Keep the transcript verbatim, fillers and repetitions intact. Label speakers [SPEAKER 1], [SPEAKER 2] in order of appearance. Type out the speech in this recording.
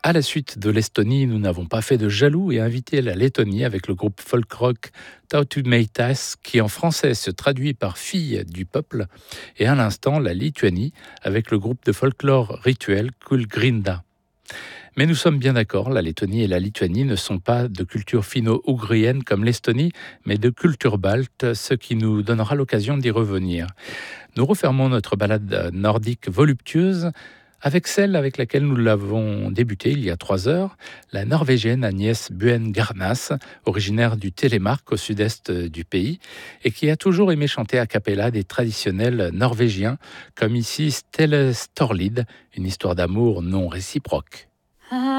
[SPEAKER 1] À la suite de l'Estonie, nous n'avons pas fait de jaloux et invité la Lettonie avec le groupe folk-rock Tautumeitas, qui en français se traduit par fille du peuple, et à l'instant la Lituanie avec le groupe de folklore rituel Kulgrinda. Mais nous sommes bien d'accord, la Lettonie et la Lituanie ne sont pas de culture finno-ougrienne comme l'Estonie, mais de culture balte, ce qui nous donnera l'occasion d'y revenir. Nous refermons notre balade nordique voluptueuse avec celle avec laquelle nous l'avons débutée il y a trois heures, la Norvégienne Agnès Buen-Garnas, originaire du Télémark au sud-est du pays, et qui a toujours aimé chanter a cappella des traditionnels norvégiens, comme ici Stelle Storlid, une histoire d'amour non réciproque.